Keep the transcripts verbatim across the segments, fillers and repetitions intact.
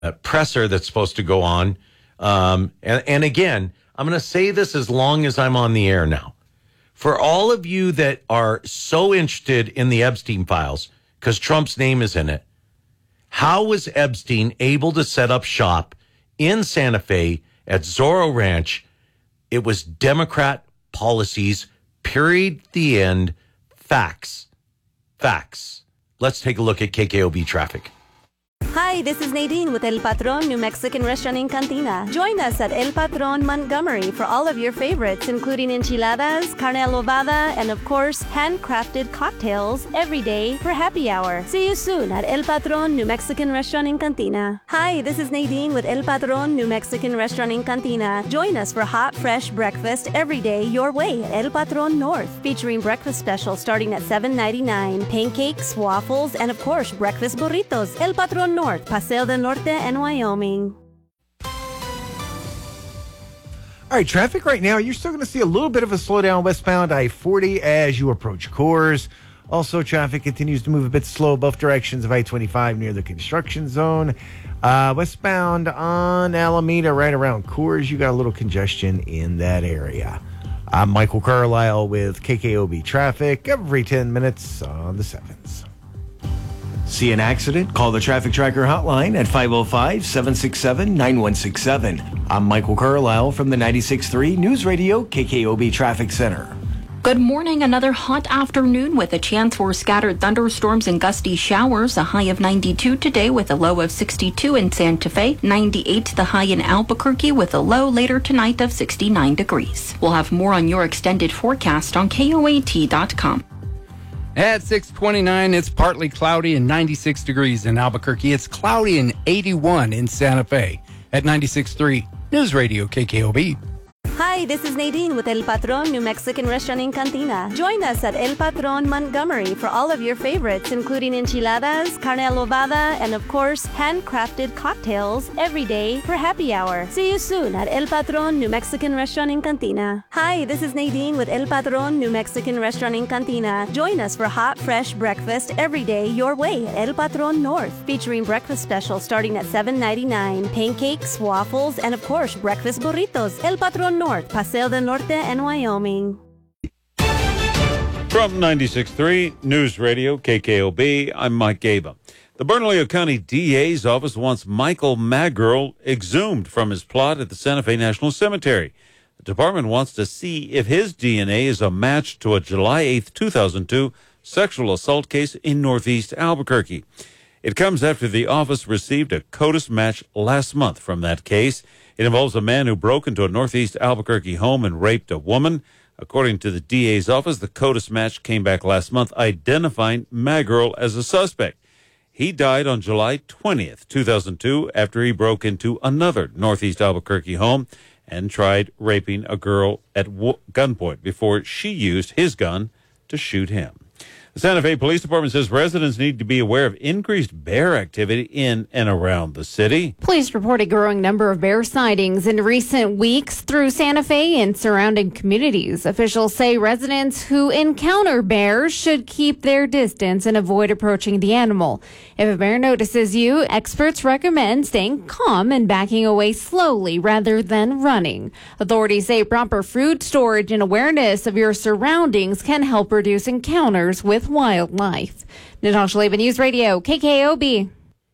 uh, presser that's supposed to go on. Um, and, and again, I'm going to say this as long as I'm on the air now. For all of you that are so interested in the Epstein files, because Trump's name is in it, how was Epstein able to set up shop in Santa Fe at Zorro Ranch? It was Democrat policies, period, the end, facts, facts. Let's take a look at K K O B traffic. Hi, this is Nadine with El Patron New Mexican Restaurant in Cantina. Join us at El Patron Montgomery for all of your favorites, including enchiladas, carne adobada, and of course, handcrafted cocktails every day for happy hour. See you soon at El Patron New Mexican Restaurant in Cantina. Hi, this is Nadine with El Patron New Mexican Restaurant in Cantina. Join us for hot, fresh breakfast every day your way at El Patron North, featuring breakfast specials starting at seven ninety-nine, pancakes, waffles, and of course, breakfast burritos. El Patron North, Paseo del Norte, and Wyoming. All right, traffic right now, you're still going to see a little bit of a slowdown westbound I forty as you approach Coors. Also, traffic continues to move a bit slow both directions of I twenty-five near the construction zone. Uh, westbound on Alameda, right around Coors, you got a little congestion in that area. I'm Michael Carlisle with K K O B Traffic every ten minutes on the sevens. See an accident? Call the Traffic Tracker hotline at five oh five, seven six seven, nine one six seven. I'm Michael Carlisle from the ninety-six point three News Radio K K O B Traffic Center. Good morning. Another hot afternoon with a chance for scattered thunderstorms and gusty showers. A high of ninety-two today with a low of sixty-two in Santa Fe. ninety-eight the high in Albuquerque with a low later tonight of sixty-nine degrees. We'll have more on your extended forecast on K O A T dot com. At six twenty-nine, it's partly cloudy and ninety-six degrees in Albuquerque. It's cloudy and eighty-one in Santa Fe. At ninety-six point three News Radio K K O B. Hi, this is Nadine with El Patron New Mexican Restaurant in Cantina. Join us at El Patron Montgomery for all of your favorites, including enchiladas, carne adobada, and of course, handcrafted cocktails every day for happy hour. See you soon at El Patron New Mexican Restaurant in Cantina. Hi, this is Nadine with El Patron New Mexican Restaurant in Cantina. Join us for hot, fresh breakfast every day your way at El Patron North, featuring breakfast specials starting at seven ninety-nine, pancakes, waffles, and of course, breakfast burritos. El Patron North, Paseo del Norte, and Wyoming. From ninety-six point three News Radio K K O B, I'm Mike Gaba. The Bernalillo County D A's office wants Michael Magurl exhumed from his plot at the Santa Fe National Cemetery. The department wants to see if his D N A is a match to a July eighth, two thousand two sexual assault case in Northeast Albuquerque. It comes after the office received a CODIS match last month from that case. It involves a man who broke into a Northeast Albuquerque home and raped a woman. According to the D A's office, the CODIS match came back last month identifying Magurl as a suspect. He died on July twentieth, two thousand two, after he broke into another Northeast Albuquerque home and tried raping a girl at w- gunpoint before she used his gun to shoot him. The Santa Fe Police Department says residents need to be aware of increased bear activity in and around the city. Police report a growing number of bear sightings in recent weeks through Santa Fe and surrounding communities. Officials say residents who encounter bears should keep their distance and avoid approaching the animal. If a bear notices you, experts recommend staying calm and backing away slowly rather than running. Authorities say proper food storage and awareness of your surroundings can help reduce encounters with wildlife. Natasha Leva, News Radio, K K O B.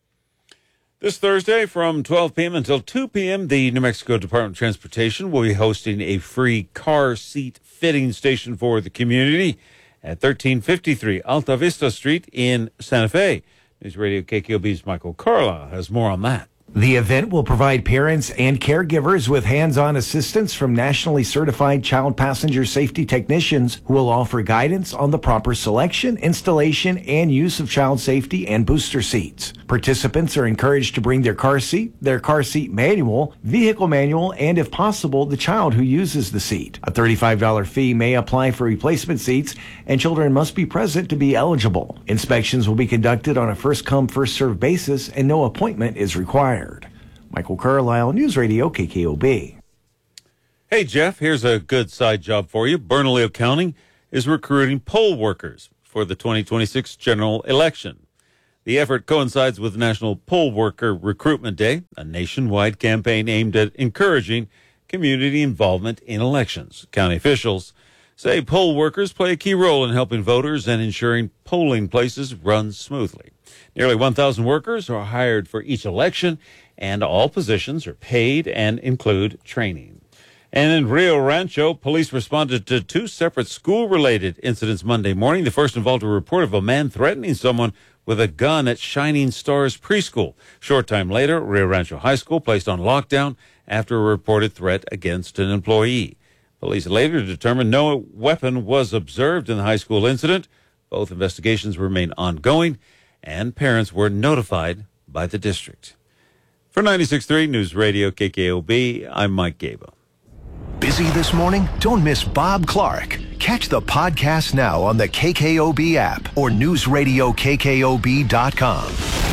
This Thursday from twelve p.m. until two p.m., the New Mexico Department of Transportation will be hosting a free car seat fitting station for the community at thirteen fifty-three Alta Vista Street in Santa Fe. News Radio K K O B's Michael Carlisle has more on that. The event will provide parents and caregivers with hands-on assistance from nationally certified child passenger safety technicians who will offer guidance on the proper selection, installation, and use of child safety and booster seats. Participants are encouraged to bring their car seat, their car seat manual, vehicle manual, and if possible, the child who uses the seat. A thirty-five dollars fee may apply for replacement seats, and children must be present to be eligible. Inspections will be conducted on a first-come, first-served basis, and no appointment is required. Michael Carlisle, News Radio K K O B. Hey, Jeff, here's a good side job for you. Bernalillo County is recruiting poll workers for the twenty twenty-six general election. The effort coincides with National Poll Worker Recruitment Day, a nationwide campaign aimed at encouraging community involvement in elections. County officials say poll workers play a key role in helping voters and ensuring polling places run smoothly. Nearly one thousand workers are hired for each election, and all positions are paid and include training. And in Rio Rancho, police responded to two separate school-related incidents Monday morning. The first involved a report of a man threatening someone with a gun at Shining Stars Preschool. Short time later, Rio Rancho High School placed on lockdown after a reported threat against an employee. Police later determined no weapon was observed in the high school incident. Both investigations remain ongoing, and parents were notified by the district. For ninety-six point three News Radio K K O B, I'm Mike Gaba. Busy this morning? Don't miss Bob Clark. Catch the podcast now on the K K O B app or news radio K K O B dot com.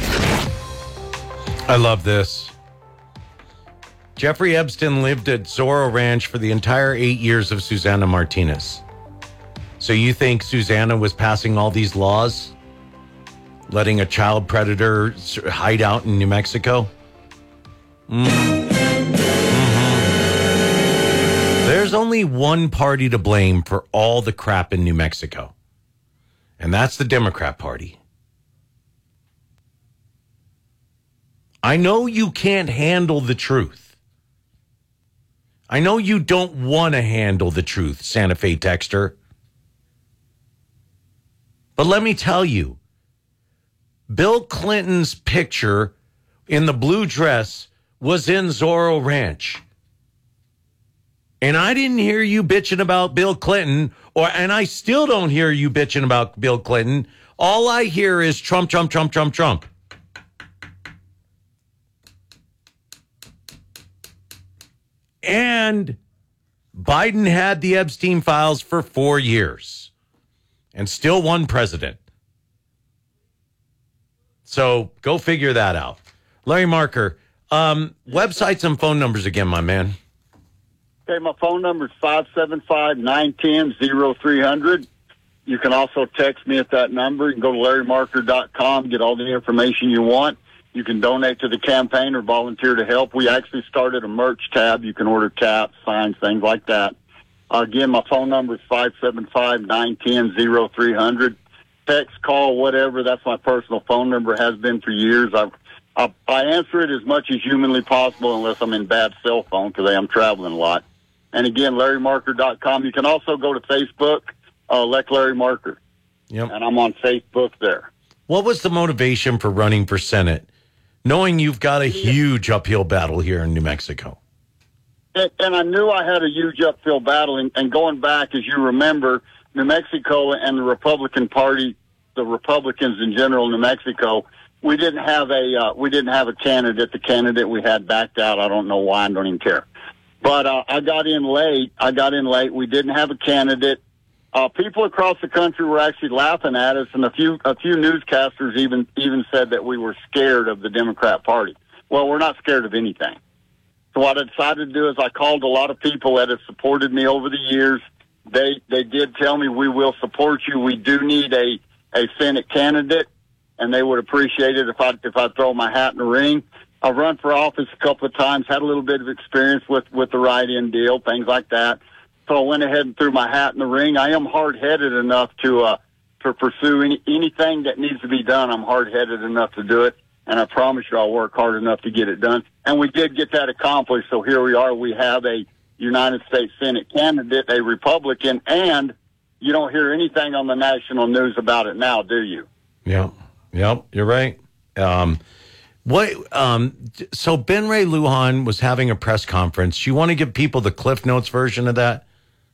I love this. Jeffrey Epstein lived at Zorro Ranch for the entire eight years of Susana Martinez. So you think Susana was passing all these laws? Letting a child predator hide out in New Mexico? Mm. Mm-hmm. There's only one party to blame for all the crap in New Mexico. And that's the Democrat Party. I know you can't handle the truth. I know you don't want to handle the truth, Santa Fe texter. But let me tell you, Bill Clinton's picture in the blue dress was in Zorro Ranch. And I didn't hear you bitching about Bill Clinton, or and I still don't hear you bitching about Bill Clinton. All I hear is Trump, Trump, Trump, Trump, Trump. And Biden had the Epstein files for four years and still won president. So go figure that out. Larry Marker, um, websites and phone numbers again, my man. Okay, my phone number is five seven five, nine one zero, zero three zero zero. You can also text me at that number. You can go to larry marker dot com, get all the information you want. You can donate to the campaign or volunteer to help. We actually started a merch tab. You can order caps, signs, things like that. Uh, again, my phone number is five seven five, nine one zero, zero three zero zero. Text, call, whatever. That's my personal phone number. Has been for years. I've, I, I answer it as much as humanly possible unless I'm in bad cell phone because I am traveling a lot. And again, larry marker dot com. You can also go to Facebook, uh, elect Larry Marker. Yep. And I'm on Facebook there. What was the motivation for running for Senate, knowing you've got a huge uphill battle here in New Mexico? And, and I knew I had a huge uphill battle. And, and going back, as you remember, New Mexico and the Republican Party, the Republicans in general in New Mexico, we didn't have a uh, we didn't have a candidate. The candidate we had backed out. I don't know why. I don't even care. But uh, I got in late. I got in late. We didn't have a candidate. Uh, people across the country were actually laughing at us, and a few a few newscasters even even said that we were scared of the Democrat Party. Well, we're not scared of anything. So what I decided to do is I called a lot of people that have supported me over the years. They they did tell me, we will support you. We do need a, a Senate candidate, and they would appreciate it if I if I throw my hat in the ring. I've run for office a couple of times, had a little bit of experience with, with the write-in deal, things like that. So I went ahead and threw my hat in the ring. I am hard-headed enough to uh, to pursue any, anything that needs to be done. I'm hard-headed enough to do it, and I promise you I'll work hard enough to get it done. And we did get that accomplished, so here we are. We have a United States Senate candidate, a Republican, and you don't hear anything on the national news about it now, do you? Yep, yep, you're right. Um, what? Um, so Ben Ray Lujan was having a press conference. You want to give people the Cliff Notes version of that?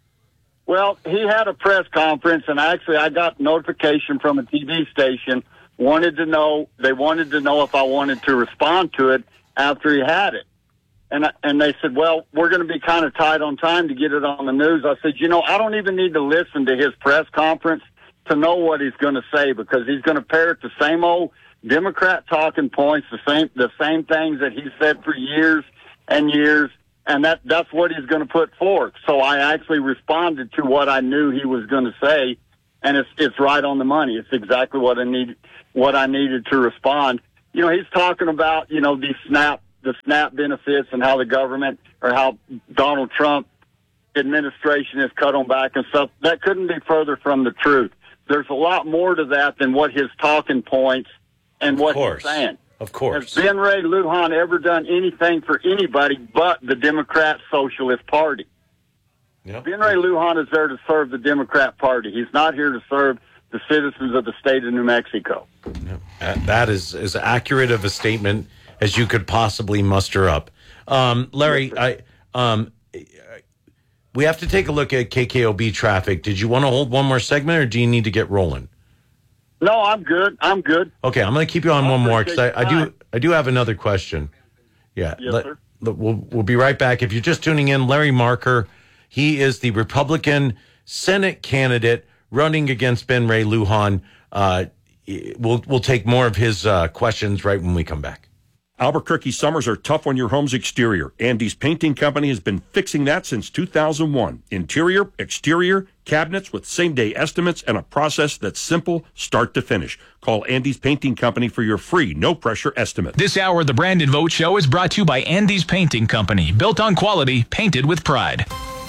Well, he had a press conference, and actually I got notification from a T V station, wanted to know, they wanted to know if I wanted to respond to it after he had it. And I, and they said, well, we're going to be kind of tight on time to get it on the news. I said, you know, I don't even need to listen to his press conference to know what he's going to say, because he's going to parrot the same old Democrat talking points, the same the same things that he said for years and years, and that that's what he's going to put forth. So I actually responded to what I knew he was going to say, and it's it's right on the money. It's exactly what I need, what I needed to respond. You know, he's talking about, you know, these SNAP, the SNAP benefits and how the government or how Donald Trump administration has cut them back and stuff. That couldn't be further from the truth. There's a lot more to that than what his talking points and what he's saying. Of course. Has Ben Ray Lujan ever done anything for anybody but the Democrat Socialist Party? Yep. Ben Ray Lujan is there to serve the Democrat Party. He's not here to serve the citizens of the state of New Mexico. Yep. That is as accurate of a statement as you could possibly muster up. Um, Larry, I um, we have to take a look at K K O B traffic. Did you want to hold one more segment, or do you need to get rolling? No, I'm good. I'm good. Okay, I'm going to keep you on I one more because I, I do time. I do have another question. Yeah, Yes, let- sir. let- we'll we'll be right back. If you're just tuning in, Larry Marker, he is the Republican Senate candidate running against Ben Ray Lujan. Uh, we'll we'll take more of his uh, questions right when we come back. Albuquerque summers are tough on your home's exterior. Andy's Painting Company has been fixing that since two thousand one. Interior, exterior, cabinets with same-day estimates and a process that's simple, start to finish. Call Andy's Painting Company for your free, no-pressure estimate. This hour of the Brandon Vogt Show is brought to you by Andy's Painting Company. Built on quality, painted with pride.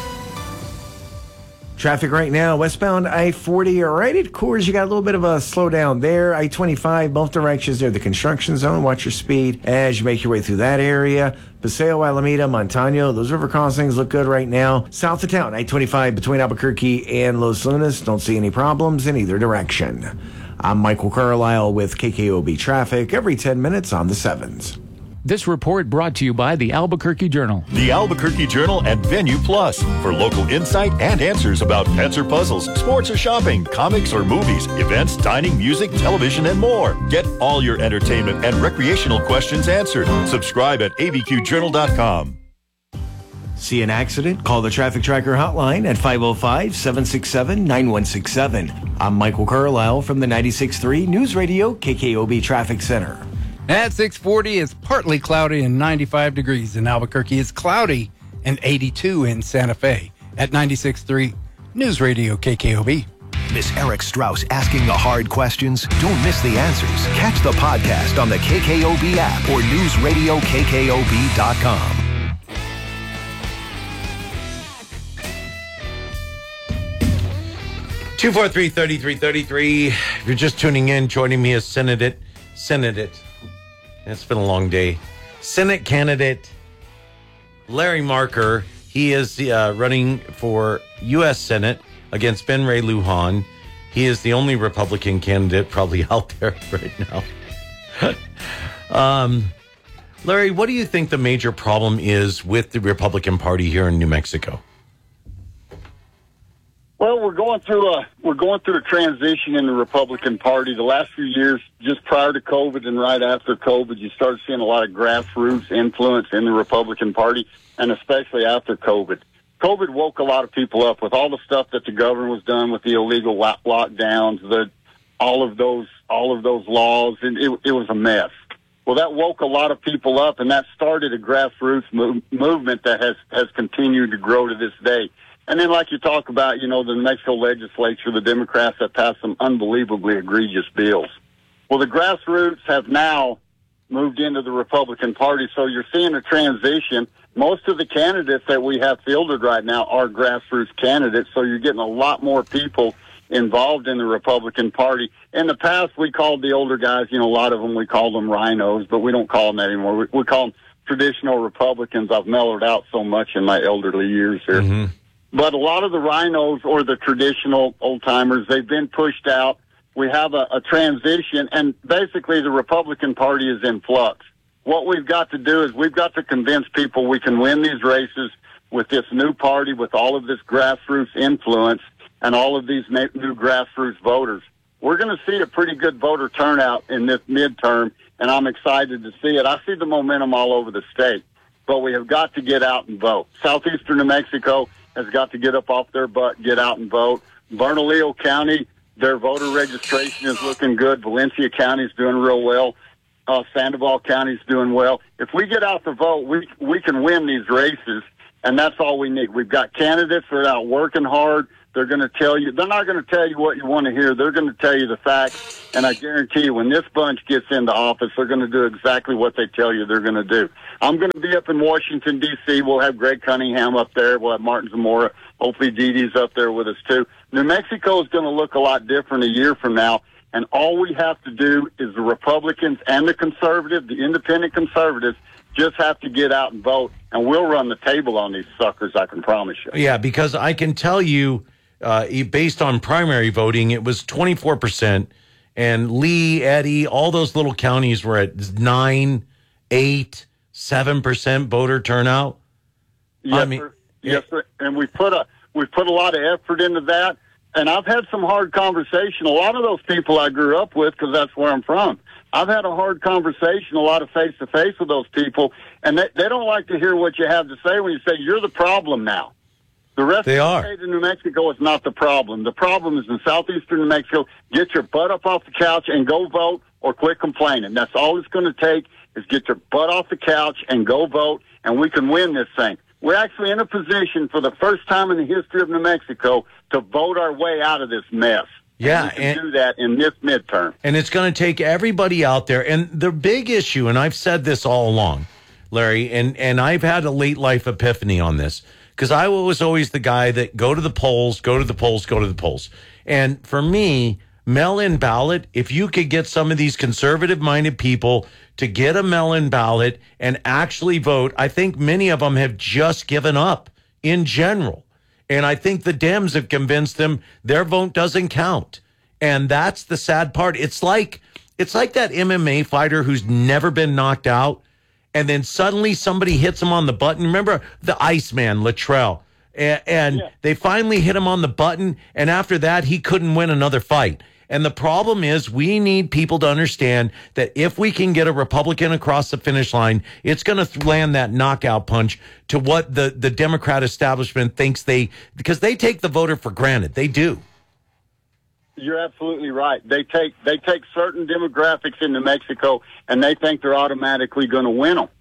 Traffic right now, westbound I forty, right at Coors, you got a little bit of a slowdown there. I twenty-five, both directions there, the construction zone. Watch your speed as you make your way through that area. Paseo, Alameda, Montano, those river crossings look good right now. South of town, I twenty-five between Albuquerque and Los Lunas. Don't see any problems in either direction. I'm Michael Carlisle with K K O B Traffic every ten minutes on the sevens. This report brought to you by the Albuquerque Journal. The Albuquerque Journal and Venue Plus for local insight and answers about pets or puzzles, sports or shopping, comics or movies, events, dining, music, television, and more. Get all your entertainment and recreational questions answered. Subscribe at A B Q journal dot com. See an accident? Call the Traffic Tracker hotline at five oh five, seven six seven, nine one six seven. I'm Michael Carlisle from the ninety-six point three News Radio K K O B Traffic Center. At six forty, it's partly cloudy and ninety-five degrees in Albuquerque. It's cloudy and eighty-two in Santa Fe. At ninety-six point three News Radio K K O B. Miss Eric Strauss asking the hard questions? Don't miss the answers. Catch the podcast on the K K O B app or news radio K K O B dot com. two four three, three three three three. If you're just tuning in, joining me is Senate, Senate. It's been a long day. Senate candidate Larry Marker. He is uh, running for U S Senate against Ben Ray Lujan. He is the only Republican candidate probably out there right now. um, Larry, what do you think the major problem is with the Republican Party here in New Mexico? Well, we're going through a we're going through a transition in the Republican Party. The last few years, just prior to COVID and right after COVID, you started seeing a lot of grassroots influence in the Republican Party, and especially after COVID. COVID woke a lot of people up with all the stuff that the governor was done with the illegal lock- lockdowns, the all of those all of those laws, and it, it was a mess. Well, that woke a lot of people up, and that started a grassroots move, movement that has has continued to grow to this day. And then, like you talk about, you know, the New Mexico legislature, the Democrats have passed some unbelievably egregious bills. Well, the grassroots have now moved into the Republican Party, so you're seeing a transition. Most of the candidates that we have fielded right now are grassroots candidates, so you're getting a lot more people involved in the Republican Party. In the past, we called the older guys, you know, a lot of them, we called them rhinos, but we don't call them that anymore. We, we call them traditional Republicans. I've mellowed out so much in my elderly years here. Mm-hmm. But a lot of the rhinos or the traditional old-timers, they've been pushed out. We have a, a transition, and basically the Republican Party is in flux. What we've got to do is we've got to convince people we can win these races with this new party, with all of this grassroots influence and all of these new grassroots voters. We're going to see a pretty good voter turnout in this midterm, and I'm excited to see it. I see the momentum all over the state, but we have got to get out and vote. Southeastern New Mexico has got to get up off their butt, get out and vote. Bernalillo County, their voter registration is looking good. Valencia County is doing real well. Uh, Sandoval County is doing well. If we get out to vote, we we can win these races. And that's all we need. We've got candidates that are out working hard. They're going to tell you, they're not going to tell you what you want to hear. They're going to tell you the facts. And I guarantee you, when this bunch gets into office, they're going to do exactly what they tell you they're going to do. I'm going to be up in Washington, D C. We'll have Greg Cunningham up there. We'll have Martin Zamora. Hopefully Dee Dee's up there with us too. New Mexico is going to look a lot different a year from now. And all we have to do is the Republicans and the conservative, the independent conservatives, just have to get out and vote. And we'll run the table on these suckers, I can promise you. Yeah, because I can tell you, Uh, based on primary voting, it was twenty-four percent, and Lee, Eddy, all those little counties were at nine, eight, seven percent voter turnout. Yes, I mean, sir. Yes, sir. And we put a we put a lot of effort into that. And I've had some hard conversation. A lot of those people I grew up with, because that's where I'm from. I've had a hard conversation, a lot of face to face with those people, and they, they don't like to hear what you have to say when you say you're the problem now. The rest they of the are. state of New Mexico is not the problem. The problem is in southeastern New Mexico. Get your butt up off the couch and go vote, or quit complaining. That's all it's going to take is get your butt off the couch and go vote, and we can win this thing. We're actually in a position for the first time in the history of New Mexico to vote our way out of this mess. Yeah, and we can and, do that in this midterm. And it's going to take everybody out there. And the big issue, and I've said this all along, Larry, and, and I've had a late life epiphany on this, because I was always the guy that go to the polls, go to the polls, go to the polls. And for me, mail-in ballot, if you could get some of these conservative-minded people to get a mail-in ballot and actually vote, I think many of them have just given up in general. And I think the Dems have convinced them their vote doesn't count. And that's the sad part. It's like it's like that M M A fighter who's never been knocked out, and then suddenly somebody hits him on the button. Remember the Iceman, Latrell? And, and yeah. They finally hit him on the button, and after that, he couldn't win another fight. And the problem is we need people to understand that if we can get a Republican across the finish line, it's going to land that knockout punch to what the, the Democrat establishment thinks they, because they take the voter for granted. They do. You're absolutely right. They take they take certain demographics in New Mexico, and they think they're automatically going to win them.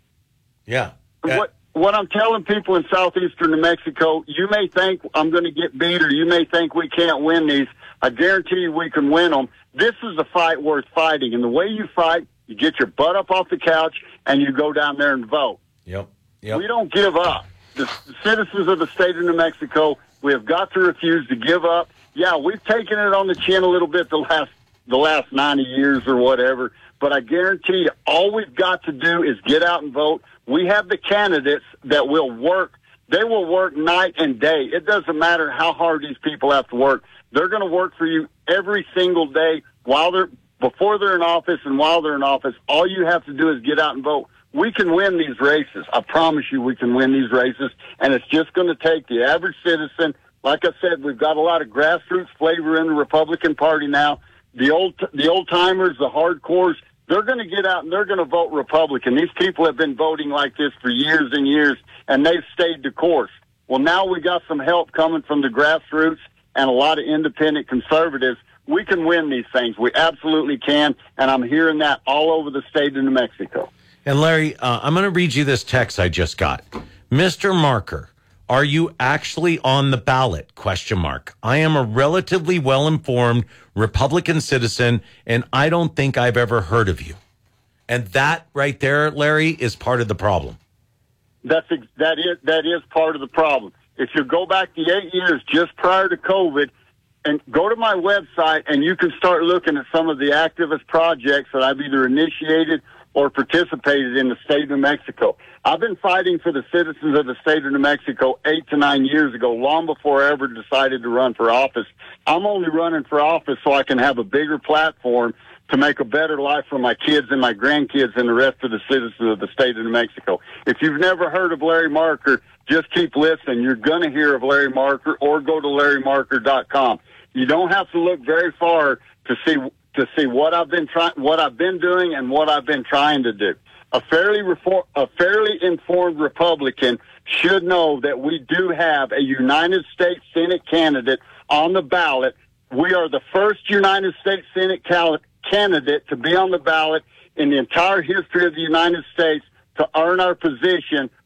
Yeah. What what I'm telling people in southeastern New Mexico, you may think I'm going to get beat, or you may think we can't win these. I guarantee you we can win them. This is a fight worth fighting, and the way you fight, you get your butt up off the couch and you go down there and vote. Yep. Yep. We don't give up. The, the citizens of the state of New Mexico, we have got to refuse to give up. Yeah, we've taken it on the chin a little bit the last the last ninety years or whatever, but I guarantee you all we've got to do is get out and vote. We have the candidates that will work. They will work night and day. It doesn't matter how hard these people have to work. They're going to work for you every single day while they're before they're in office and while they're in office. All you have to do is get out and vote. We can win these races. I promise you we can win these races, and it's just going to take the average citizen. Like I said, we've got a lot of grassroots flavor in the Republican Party now. The old the old timers, the hardcores, they're going to get out and they're going to vote Republican. These people have been voting like this for years and years, and they've stayed the course. Well, now we got some help coming from the grassroots and a lot of independent conservatives. We can win these things. We absolutely can, and I'm hearing that all over the state of New Mexico. And Larry, uh, I'm going to read you this text I just got. Mister Marker, are you actually on the ballot? Question mark. I am a relatively well-informed Republican citizen, and I don't think I've ever heard of you. And that right there, Larry, is part of the problem. That's ex- that is that is part of the problem. If you go back the eight years just prior to COVID, and go to my website, and you can start looking at some of the activist projects that I've either initiated or participated in the state of New Mexico. I've been fighting for the citizens of the state of New Mexico eight to nine years ago, long before I ever decided to run for office. I'm only running for office so I can have a bigger platform to make a better life for my kids and my grandkids and the rest of the citizens of the state of New Mexico. If you've never heard of Larry Marker, just keep listening. You're going to hear of Larry Marker, or go to larry marker dot com. You don't have to look very far to see to see what I've been trying, what I've been doing, and what I've been trying to do. A fairly reform, a fairly informed Republican should know that we do have a United States Senate candidate on the ballot. We are the first United States Senate cal- candidate to be on the ballot in the entire history of the United States to earn our position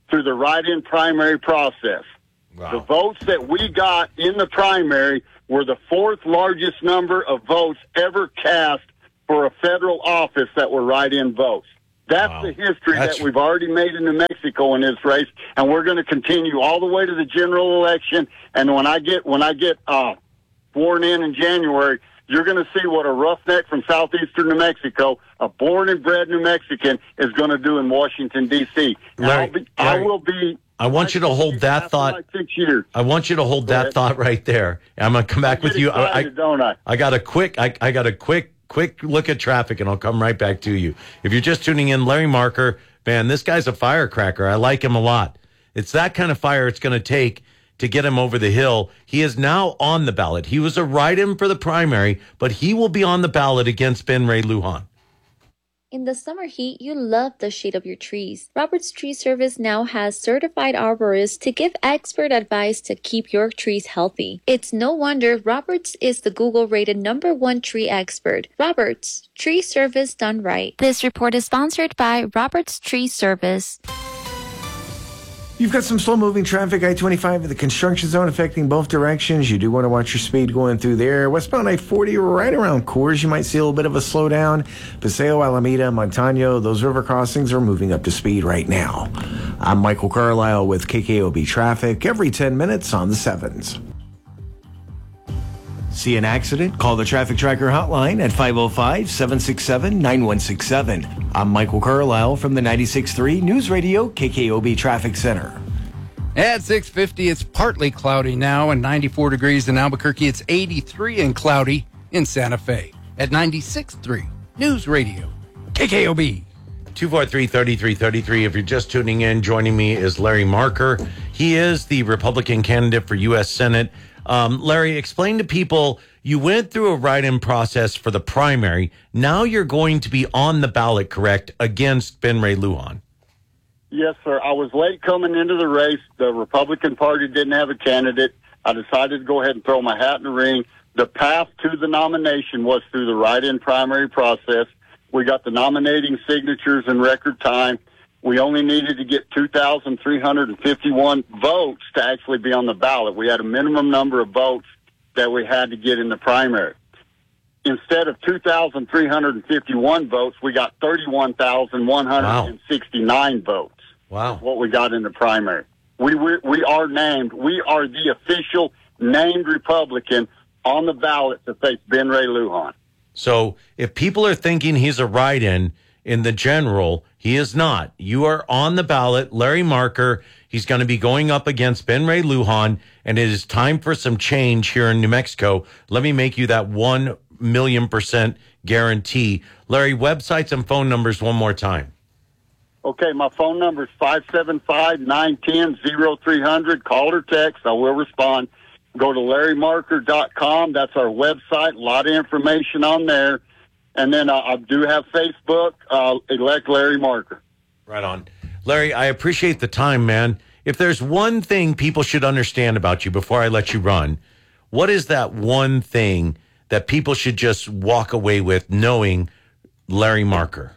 through the write-in primary process. Wow. The votes that we got in the primary were the fourth largest number of votes ever cast for a federal office that were write-in votes. That's Wow. the history That's- that we've already made in New Mexico in this race, and we're going to continue all the way to the general election. And when I get when I get uh, sworn in in January, you're going to see what a roughneck from southeastern New Mexico, a born and bred New Mexican, is going to do in Washington, D C. And Larry, I'll be, I Larry, will be. I want you to hold that after thought. my six years. I want you to hold Go that ahead. thought right there. I'm going to come back I with get you. I, excited, don't I? I got a quick, I, I got a quick, quick look at traffic, and I'll come right back to you. If you're just tuning in, Larry Marker, man, this guy's a firecracker. I like him a lot. It's that kind of fire it's going to take to get him over the hill. He is now on the ballot. He was a write-in for the primary, but he will be on the ballot against Ben Ray Lujan. In the summer heat, you love the shade of your trees. Roberts Tree Service now has certified arborists to give expert advice to keep your trees healthy. It's no wonder Roberts is the Google-rated number one tree expert. Roberts, tree service done right. This report is sponsored by Roberts Tree Service. You've got some slow-moving traffic, I twenty-five in the construction zone affecting both directions. You do want to watch your speed going through there. Westbound I forty right around Coors, you might see a little bit of a slowdown. Paseo, Alameda, Montano, those river crossings are moving up to speed right now. I'm Michael Carlisle with K K O B Traffic every ten minutes on the sevens. See an accident? Call the Traffic Tracker hotline at five oh five, seven six seven, nine one six seven. I'm Michael Carlisle from the ninety-six point three News Radio K K O B Traffic Center. At six fifty, it's partly cloudy now and ninety-four degrees in Albuquerque. It's eighty-three and cloudy in Santa Fe. At ninety-six point three News Radio K K O B. two four three, three three three three. If you're just tuning in, joining me is Larry Marker. He is the Republican candidate for U S Senate. Um, Larry, explain to people, you went through a write-in process for the primary. Now you're going to be on the ballot, correct, against Ben Ray Lujan? Yes, sir. I was late coming into the race. The Republican Party didn't have a candidate. I decided to go ahead and throw my hat in the ring. The path to the nomination was through the write-in primary process. We got the nominating signatures in record time. We only needed to get two thousand three hundred fifty-one votes to actually be on the ballot. We had a minimum number of votes that we had to get in the primary. Instead of two thousand three hundred fifty-one votes, we got thirty-one thousand one hundred sixty-nine wow. votes. Wow. What we got in the primary. We, we, we are named, we are the official named Republican on the ballot to face Ben Ray Lujan. So if people are thinking he's a write-in in the general, he is not. You are on the ballot, Larry Marker. He's going to be going up against Ben Ray Lujan, and it is time for some change here in New Mexico. Let me make you that one million percent guarantee. Larry, websites and phone numbers one more time. Okay, my phone number is five seven five, nine one zero, zero three zero zero. Call or text. I will respond. Go to larry marker dot com. That's our website. A lot of information on there. And then uh, I do have Facebook, uh, elect Larry Marker. Right on. Larry, I appreciate the time, man. If there's one thing people should understand about you before I let you run, what is that one thing that people should just walk away with knowing Larry Marker?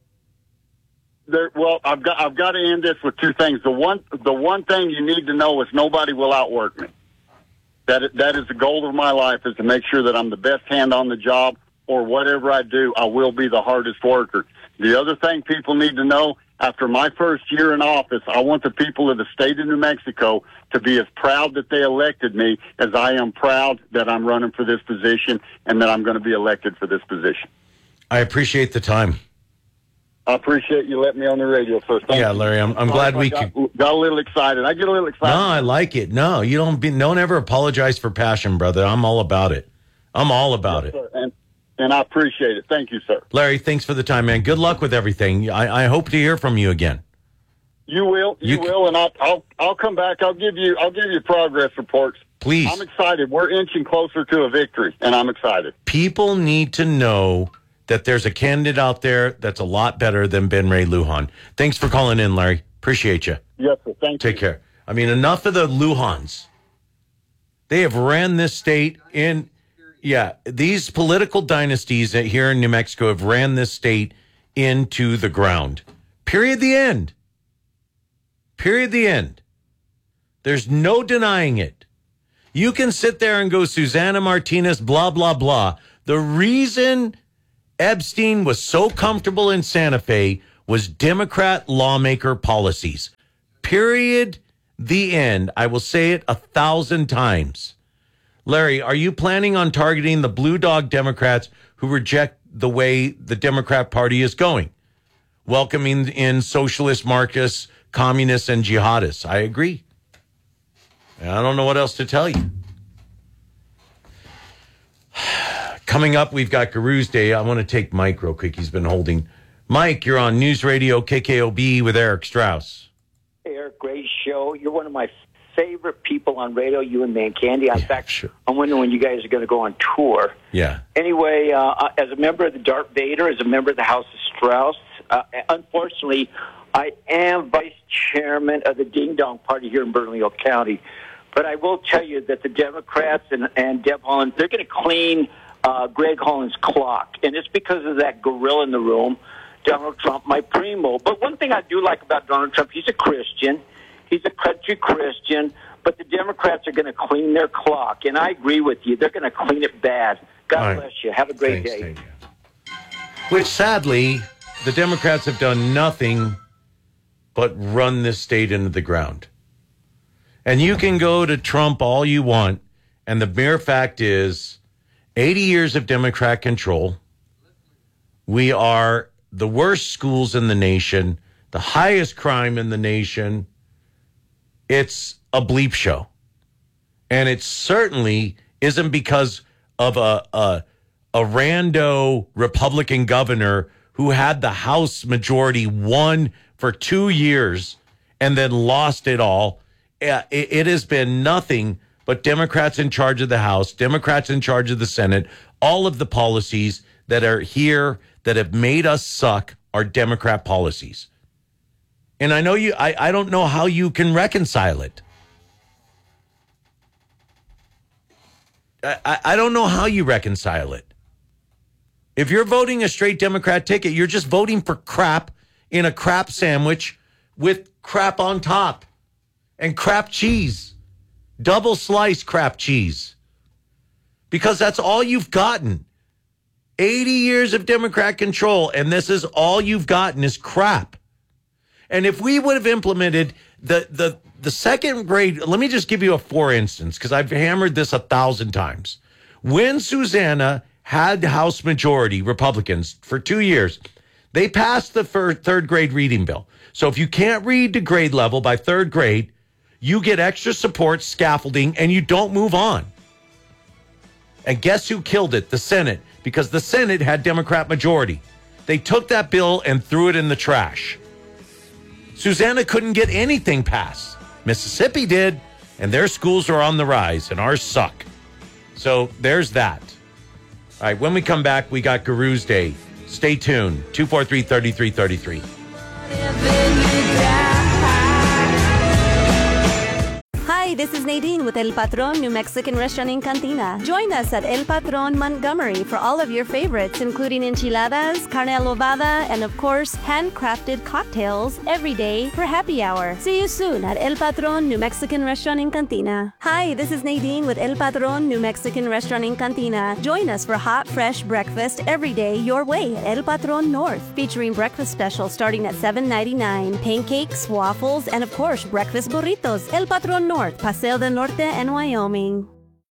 There, well, I've got I've got to end this with two things. The one the one thing you need to know is nobody will outwork me. That that is the goal of my life, is to make sure that I'm the best hand on the job, or whatever I do, I will be the hardest worker. The other thing people need to know, after my first year in office, I want the people of the state of New Mexico to be as proud that they elected me as I am proud that I'm running for this position and that I'm going to be elected for this position. I appreciate the time. I appreciate you letting me on the radio, sir. Thank yeah, you. Larry, I'm, I'm glad I we got, could. Got a little excited. I get a little excited. No, I like it. No, you don't be. Don't ever apologize for passion, brother. I'm all about it. I'm all about yes, it. Sir. And, and I appreciate it. Thank you, sir. Larry, thanks for the time, man. Good luck with everything. I, I hope to hear from you again. You will. You, you will, and I'll, I'll I'll come back. I'll give you I'll give you progress reports. Please. I'm excited. We're inching closer to a victory, and I'm excited. People need to know that there's a candidate out there that's a lot better than Ben Ray Lujan. Thanks for calling in, Larry. Appreciate you. Yes, sir. Thank you. Take care. I mean, enough of the Lujans. They have ran this state in, yeah, these political dynasties that here in New Mexico have ran this state into the ground. Period. The end. Period. The end. There's no denying it. You can sit there and go, Susana Martinez, blah, blah, blah. The reason Epstein was so comfortable in Santa Fe was Democrat lawmaker policies. Period. The end. I will say it a thousand times. Larry, are you planning on targeting the blue dog Democrats who reject the way the Democrat Party is going? Welcoming in socialists, Marxists, communists, and jihadists. I agree. And I don't know what else to tell you. Coming up, we've got Guru's Day. I want to take Mike real quick. He's been holding. Mike, you're on News Radio K K O B with Eric Strauss. Hey, Eric, great show. You're one of my favorite people on radio, you and Man Candy. In yeah, fact, sure. I'm wondering when you guys are going to go on tour. Yeah. Anyway, uh, as a member of the Darth Vader, as a member of the House of Strauss, uh, unfortunately, I am vice chairman of the Ding Dong Party here in Bernalillo County. But I will tell you that the Democrats and, and Deb Haaland, they're going to clean uh, Greg Holland's clock. And it's because of that gorilla in the room, Donald Trump, my primo. But one thing I do like about Donald Trump, he's a Christian. He's a country Christian. But the Democrats are going to clean their clock. And I agree with you. They're going to clean it bad. God right. bless you. Have a great Thanks, day. Which, sadly, the Democrats have done nothing but run this state into the ground. And you can go to Trump all you want, and the mere fact is eighty years of Democrat control. We are the worst schools in the nation, the highest crime in the nation. It's a bleep show. And it certainly isn't because of a, a, a rando Republican governor who had the House majority won for two years and then lost it all. It, it has been nothing but Democrats in charge of the House, Democrats in charge of the Senate. All of the policies that are here that have made us suck are Democrat policies. And I know you, I, I don't know how you can reconcile it. I, I don't know how you reconcile it. If you're voting a straight Democrat ticket, you're just voting for crap in a crap sandwich with crap on top and crap cheese, double sliced crap cheese, because that's all you've gotten. eighty years of Democrat control, and this is all you've gotten is crap. And if we would have implemented the the the second grade, let me just give you a for instance, because I've hammered this a thousand times. When Susanna had House majority, Republicans, for two years, they passed the first, third grade reading bill. So if you can't read to grade level by third grade, you get extra support, scaffolding, and you don't move on. And guess who killed it? The Senate, because the Senate had Democrat majority. They took that bill and threw it in the trash. Susanna couldn't get anything passed. Mississippi did, and their schools are on the rise, and ours suck. So there's that. All right, when we come back, we got Guru's Day. Stay tuned. two four three, three three three three. Hi, this is Nadine with El Patron New Mexican Restaurant in Cantina. Join us at El Patron Montgomery for all of your favorites, including enchiladas, carne adobada, and of course, handcrafted cocktails every day for happy hour. See you soon at El Patron New Mexican Restaurant in Cantina. Hi, this is Nadine with El Patron New Mexican Restaurant in Cantina. Join us for hot, fresh breakfast every day your way at El Patron North, featuring breakfast specials starting at seven ninety-nine, pancakes, waffles, and of course, breakfast burritos. El Patron North, Paseo del Norte, and Wyoming.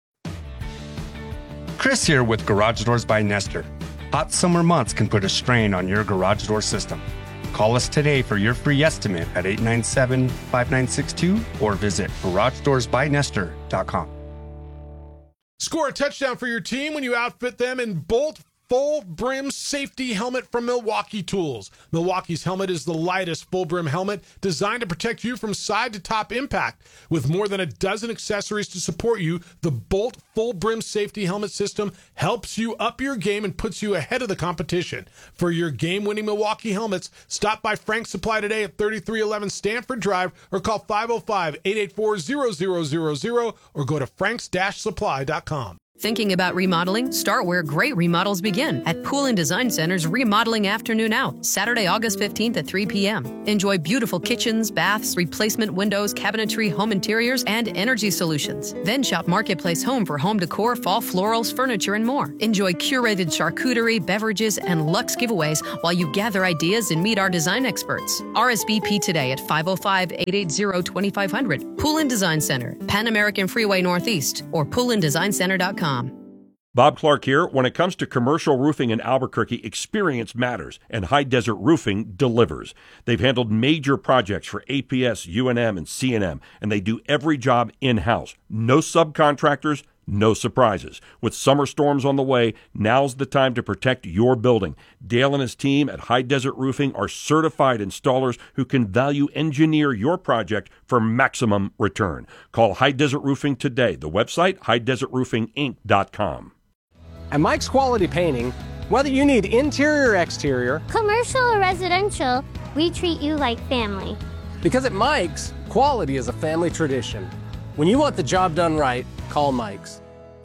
Chris here with Garage Doors by Nestor. Hot summer months can put a strain on your garage door system. Call us today for your free estimate at eight nine seven, five nine six two or visit garage doors by nestor dot com. Score a touchdown for your team when you outfit them in Bolt Full Brim Safety Helmet from Milwaukee Tools. Milwaukee's helmet is the lightest full brim helmet designed to protect you from side to top impact. With more than a dozen accessories to support you, the Bolt Full Brim Safety Helmet system helps you up your game and puts you ahead of the competition. For your game-winning Milwaukee helmets, stop by Frank's Supply today at thirty-three eleven Stanford Drive or call five oh five, eight eight four, zero zero zero zero or go to franks dash supply dot com. Thinking about remodeling? Start where great remodels begin, at Poolin Design Center's Remodeling Afternoon Out, Saturday, August fifteenth at three p.m. Enjoy beautiful kitchens, baths, replacement windows, cabinetry, home interiors, and energy solutions. Then shop Marketplace Home for home decor, fall florals, furniture, and more. Enjoy curated charcuterie, beverages, and luxe giveaways while you gather ideas and meet our design experts. R S V P today at five oh five, eight eight zero, two five zero zero. Poolin Design Center, Pan American Freeway Northeast, or poolin design center dot com. Bob Clark here. When it comes to commercial roofing in Albuquerque, experience matters, and High Desert Roofing delivers. They've handled major projects for A P S, U N M, and C and M, and they do every job in-house. No subcontractors, no surprises. With summer storms on the way, now's the time to protect your building. Dale and his team at High Desert Roofing are certified installers who can value engineer your project for maximum return. Call High Desert Roofing today. The website, high desert roofing inc dot com. At Mike's Quality Painting, whether you need interior or exterior, commercial or residential, we treat you like family. Because at Mike's, quality is a family tradition. When you want the job done right, call Mike's.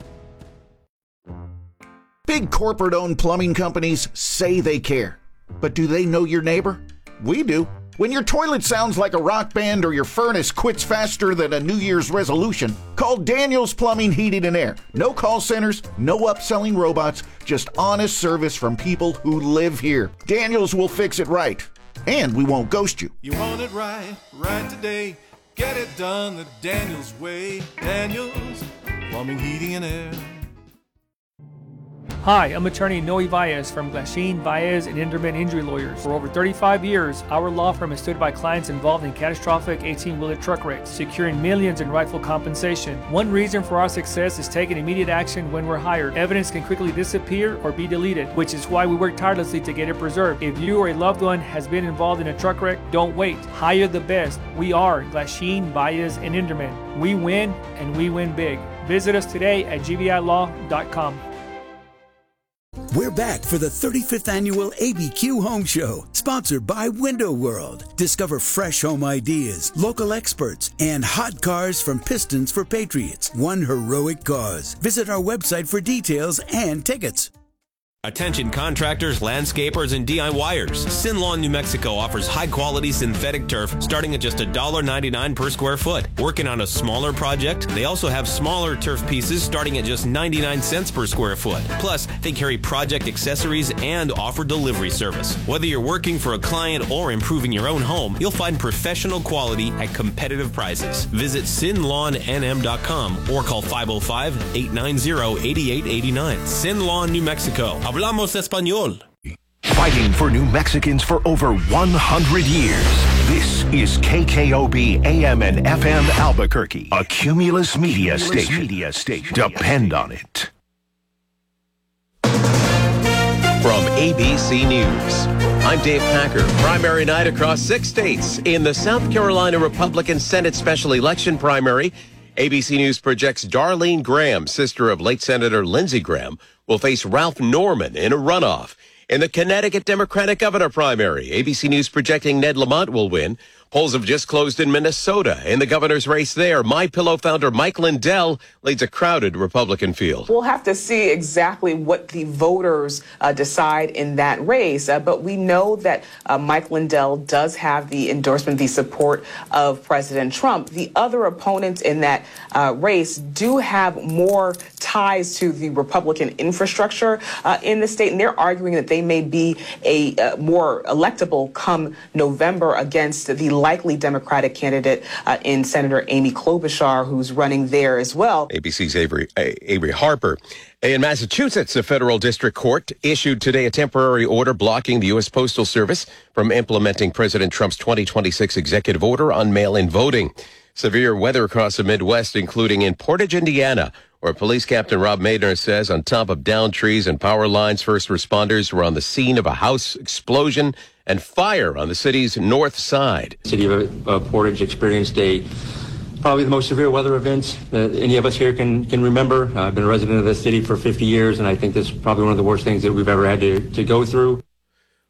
Big corporate-owned plumbing companies say they care. But do they know your neighbor? We do. When your toilet sounds like a rock band or your furnace quits faster than a New Year's resolution, call Daniels Plumbing, Heating, and Air. No call centers, no upselling robots, just honest service from people who live here. Daniels will fix it right, and we won't ghost you. You want it right, right today. Get it done the Daniels way. Daniels Plumbing, Heating, and Air. Hi, I'm attorney Noe Valles from Glasheen, Valles, and Inderman Injury Lawyers. For over thirty-five years, our law firm has stood by clients involved in catastrophic eighteen-wheeler truck wrecks, securing millions in rightful compensation. One reason for our success is taking immediate action when we're hired. Evidence can quickly disappear or be deleted, which is why we work tirelessly to get it preserved. If you or a loved one has been involved in a truck wreck, don't wait. Hire the best. We are Glasheen, Valles, and Inderman. We win, and we win big. Visit us today at g v i law dot com. We're back for the thirty-fifth annual A B Q Home Show, sponsored by Window World. Discover fresh home ideas, local experts, and hot cars from Pistons for Patriots. One heroic cause. Visit our website for details and tickets. Attention contractors, landscapers, and D I Y ers. Sin Lawn, New Mexico offers high-quality synthetic turf starting at just one dollar ninety-nine per square foot. Working on a smaller project? They also have smaller turf pieces starting at just ninety-nine cents per square foot. Plus, they carry project accessories and offer delivery service. Whether you're working for a client or improving your own home, you'll find professional quality at competitive prices. Visit sin lawn n m dot com or call five oh five, eight nine zero, eight eight eight nine. Sin Lawn, New Mexico. Hablamos español. Fighting for New Mexicans for over one hundred years. This is K K O B A M and F M Albuquerque, a Cumulus Media Cumulus station. Media station. Depend on it. From A B C News, I'm Dave Packer. Primary night across six states in the South Carolina Republican Senate special election primary. A B C News projects Darlene Graham, sister of late Senator Lindsey Graham, will face Ralph Norman in a runoff. In the Connecticut Democratic governor primary, A B C News projecting Ned Lamont will win. Polls have just closed in Minnesota. In the governor's race there, MyPillow founder Mike Lindell leads a crowded Republican field. We'll have to see exactly what the voters uh, decide in that race. Uh, but we know that uh, Mike Lindell does have the endorsement, the support of President Trump. The other opponents in that uh, race do have more ties to the Republican infrastructure uh, in the state, and they're arguing that they may be a uh, more electable come November against the likely Democratic candidate uh, in Senator Amy Klobuchar, who's running there as well. A B C's Avery, Avery Harper. In Massachusetts, a federal district court issued today a temporary order blocking the U S Postal Service from implementing President Trump's twenty twenty-six executive order on mail-in voting. Severe weather across the Midwest, including in Portage, Indiana, where Police Captain Rob Maynard says on top of downed trees and power lines, first responders were on the scene of a house explosion and fire on the city's north side. The city of uh, Portage experienced a probably the most severe weather events that any of us here can can remember. Uh, I've been a resident of this city for fifty years, and I think this is probably one of the worst things that we've ever had to, to go through.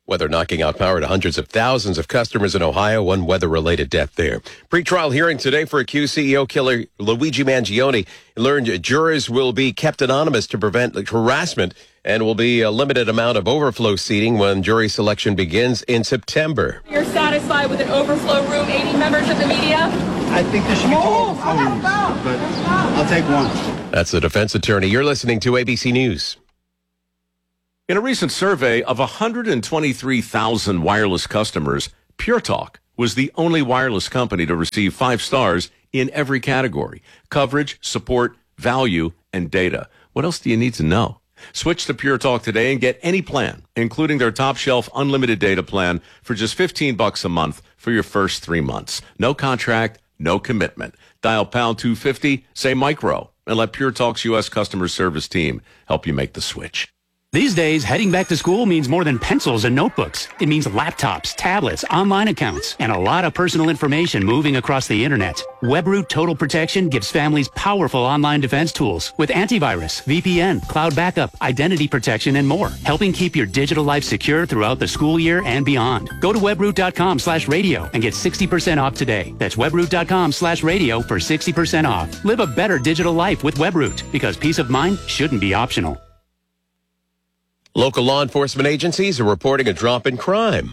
Weather knocking out power to hundreds of thousands of customers in Ohio. One weather-related death there. Pre-trial hearing today for accused C E O killer Luigi Mangione. He learned jurors will be kept anonymous to prevent harassment and will be a limited amount of overflow seating when jury selection begins in September. You're satisfied with an overflow room, eighty members of the media? I think there should be two overflow rooms, but I'll take one. That's the defense attorney. You're listening to A B C News. In a recent survey of one hundred twenty-three thousand wireless customers, Pure Talk was the only wireless company to receive five stars in every category: coverage, support, value, and data. What else do you need to know? Switch to Pure Talk today and get any plan, including their top shelf unlimited data plan for just fifteen bucks a month for your first three months. No contract, no commitment. Dial pound two fifty, say micro, and let Pure Talk's U S customer service team help you make the switch. These days, heading back to school means more than pencils and notebooks. It means laptops, tablets, online accounts, and a lot of personal information moving across the internet. WebRoot Total Protection gives families powerful online defense tools with antivirus, V P N, cloud backup, identity protection, and more, helping keep your digital life secure throughout the school year and beyond. Go to webroot.com slash radio and get sixty percent off today. That's webroot.com slash radio for sixty percent off. Live a better digital life with WebRoot, because peace of mind shouldn't be optional. Local law enforcement agencies are reporting a drop in crime.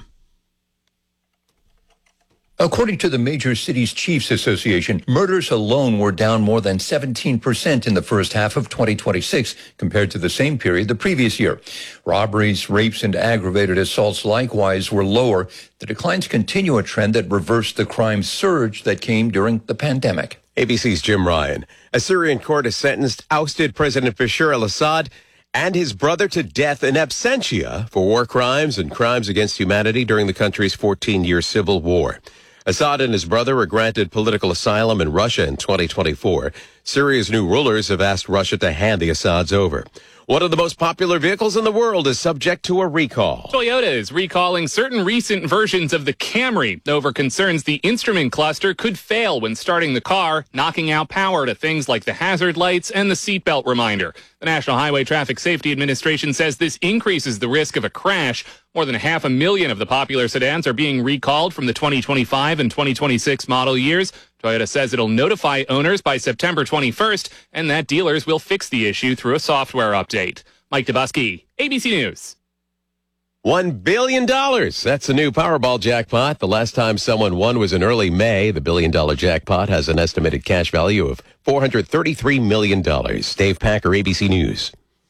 According to the Major Cities Chiefs Association, murders alone were down more than seventeen percent in the first half of twenty twenty-six compared to the same period the previous year. Robberies, rapes, and aggravated assaults likewise were lower. The declines continue a trend that reversed the crime surge that came during the pandemic. A B C's Jim Ryan. A Syrian court has sentenced ousted President Bashar al-Assad and his brother to death in absentia for war crimes and crimes against humanity during the country's fourteen-year civil war. Assad and his brother were granted political asylum in Russia in twenty twenty-four. Syria's new rulers have asked Russia to hand the Assads over. One of the most popular vehicles in the world is subject to a recall. Toyota is recalling certain recent versions of the Camry over concerns the instrument cluster could fail when starting the car, knocking out power to things like the hazard lights and the seatbelt reminder. The National Highway Traffic Safety Administration says this increases the risk of a crash. More than half a million of the popular sedans are being recalled from the twenty twenty-five and twenty twenty-six model years. Toyota says it'll notify owners by September twenty-first and that dealers will fix the issue through a software update. Mike Dubusky, A B C News. One billion dollars. That's a new Powerball jackpot. The last time someone won was in early May. The billion-dollar jackpot has an estimated cash value of four hundred thirty-three million dollars. Dave Packer, A B C News.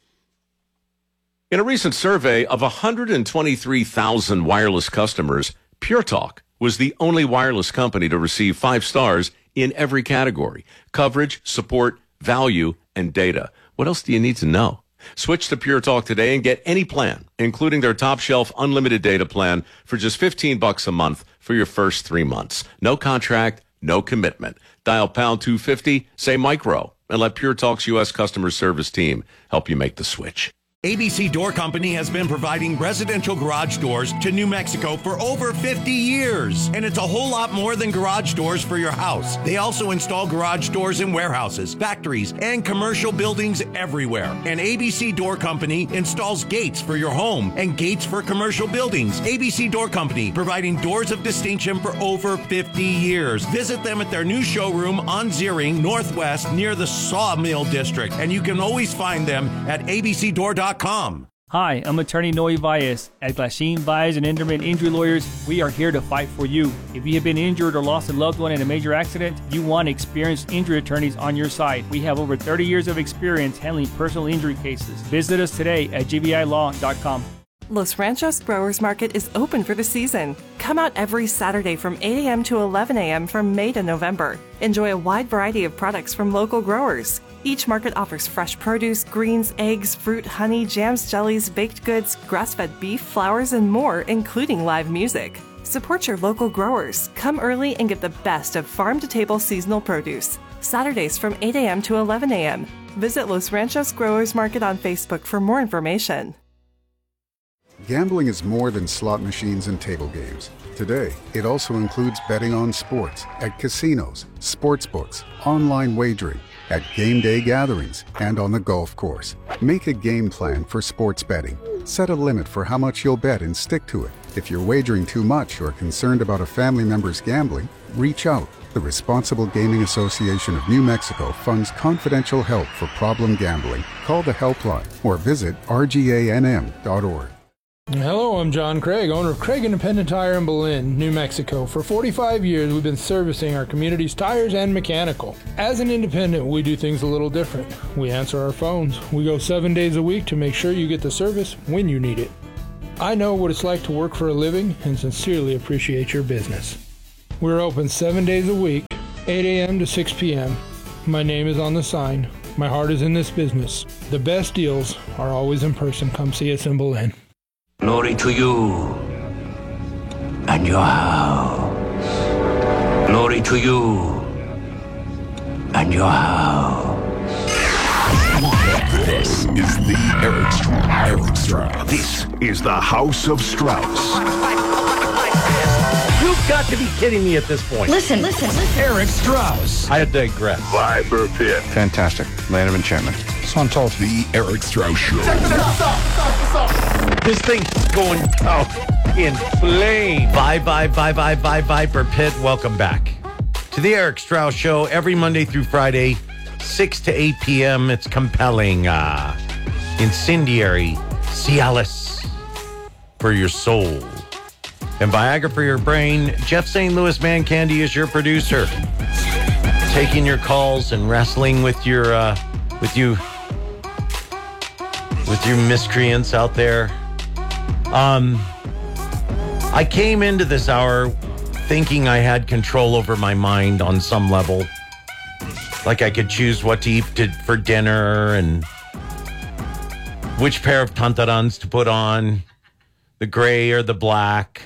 In a recent survey of one hundred twenty-three thousand wireless customers, Pure Talk was the only wireless company to receive five stars in every category: coverage, support, value, and data. What else do you need to know? Switch to Pure Talk today and get any plan, including their top shelf unlimited data plan for just fifteen bucks a month for your first three months. No contract, no commitment. Dial pound two fifty, say micro, and let Pure Talk's U S customer service team help you make the switch. A B C Door Company has been providing residential garage doors to New Mexico for over fifty years. And it's a whole lot more than garage doors for your house. They also install garage doors in warehouses, factories, and commercial buildings everywhere. And A B C Door Company installs gates for your home and gates for commercial buildings. A B C Door Company, providing doors of distinction for over fifty years. Visit them at their new showroom on Zeering Northwest near the Sawmill District. And you can always find them at a b c door dot com. Hi, I'm attorney Noe Valles. At Glasheen, Valles and Inderman Injury Lawyers, we are here to fight for you. If you have been injured or lost a loved one in a major accident, you want experienced injury attorneys on your side. We have over thirty years of experience handling personal injury cases. Visit us today at g v i law dot com. Los Ranchos Growers Market is open for the season. Come out every Saturday from eight a.m. to eleven a.m. from May to November. Enjoy a wide variety of products from local growers. Each market offers fresh produce, greens, eggs, fruit, honey, jams, jellies, baked goods, grass-fed beef, flowers, and more, including live music. Support your local growers. Come early and get the best of farm-to-table seasonal produce. Saturdays from eight a.m. to eleven a.m. Visit Los Ranchos Growers Market on Facebook for more information. Gambling is more than slot machines and table games. Today, it also includes betting on sports, at casinos, sports books, online wagering, at game day gatherings, and on the golf course. Make a game plan for sports betting. Set a limit for how much you'll bet and stick to it. If you're wagering too much or concerned about a family member's gambling, reach out. The Responsible Gaming Association of New Mexico funds confidential help for problem gambling. Call the helpline or visit R G A N M dot org. Hello, I'm John Craig, owner of Craig Independent Tire in Belen, New Mexico. For forty-five years, we've been servicing our community's tires and mechanical. As an independent, we do things a little different. We answer our phones. We go seven days a week to make sure you get the service when you need it. I know what it's like to work for a living and sincerely appreciate your business. We're open seven days a week, eight a.m. to six p.m. My name is on the sign. My heart is in this business. The best deals are always in person. Come see us in Belen. Glory to you and your house. Glory to you and your house. This is the Eric Strauss. Eric Strauss. This is the House of Strauss. You've got to be kidding me at this point. Listen, listen, listen. Eric Strauss. I digress. Viper Pit. Fantastic. Land of Enchantment. Son told. The Eric Strauss Show. Check this out. Stop, stop, stop. This thing's going out in flames. Bye, bye, bye, bye, bye, Viper Pit. Welcome back to the Eric Strauss Show every Monday through Friday, six to eight p.m. It's compelling, uh, incendiary, Cialis for your soul. And Viagra for your brain. Jeff Saint Louis Man Candy is your producer, taking your calls and wrestling with your, uh, with you, with you miscreants out there. Um, I came into this hour thinking I had control over my mind on some level, like I could choose what to eat to, for dinner and which pair of tantarans to put on, the gray or the black.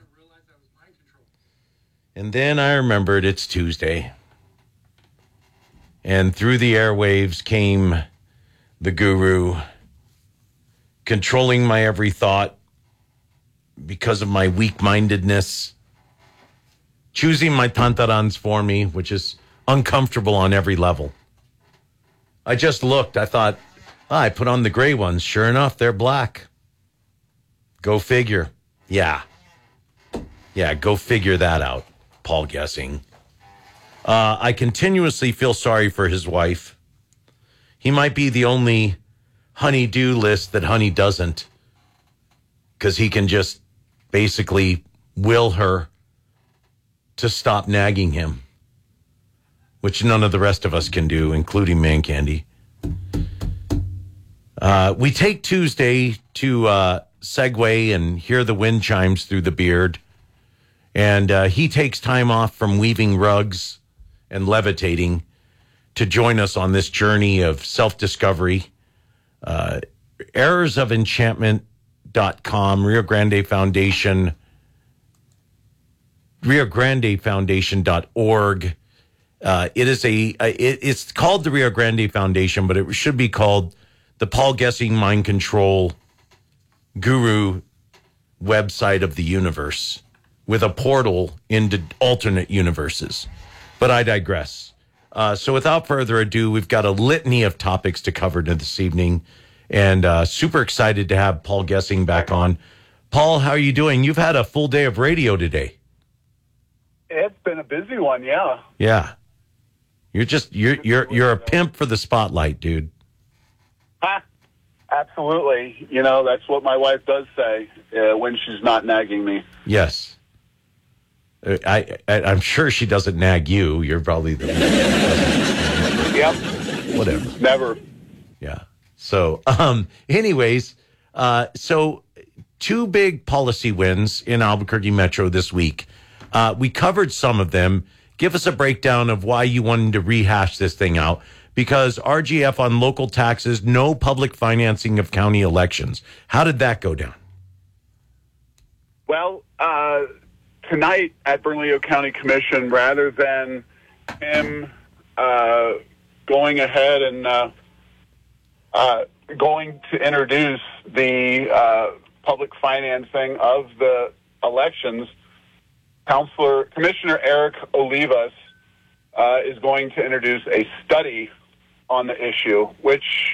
And then I remembered it's Tuesday. And through the airwaves came the guru, controlling my every thought because of my weak-mindedness, choosing my tantarans for me, which is uncomfortable on every level. I just looked. I thought, oh, I put on the gray ones. Sure enough, they're black. Go figure. Yeah. Yeah, go figure that out. Paul Gessing. Uh, I continuously feel sorry for his wife. He might be the only honey-do list that honey doesn't, because he can just basically will her to stop nagging him, which none of the rest of us can do, including Man Candy. Uh, we take Tuesday to uh, segue and hear the wind chimes through the beard. And uh, he takes time off from weaving rugs and levitating to join us on this journey of self-discovery. Uh, errors of enchantment dot com, Rio Grande Foundation, Rio Grande Foundation dot org. Uh, it is a, a it, it's called the Rio Grande Foundation, but it should be called the Paul Gessing Mind Control Guru website of the universe, with a portal into alternate universes. But I digress. Uh, so without further ado, we've got a litany of topics to cover this evening, and uh, super excited to have Paul Gessing back on. Paul, how are you doing? You've had a full day of radio today. It's been a busy one, yeah. Yeah. You're just, you're, you're, you're a pimp for the spotlight, dude. Ah, absolutely. You know, that's what my wife does say uh, when she's not nagging me. Yes. I, I, I'm sure she doesn't nag you. You're probably the... Yep. Whatever. Never. Yeah. So, um, anyways, uh, so two big policy wins in Albuquerque Metro this week. Uh, we covered some of them. Give us a breakdown of why you wanted to rehash this thing out. Because R G F on local taxes, no public financing of county elections. How did that go down? Well, uh... tonight at Bernalillo County Commission, rather than him uh, going ahead and uh, uh, going to introduce the uh, public financing of the elections, Councilor Commissioner Eric Olivas uh, is going to introduce a study on the issue, which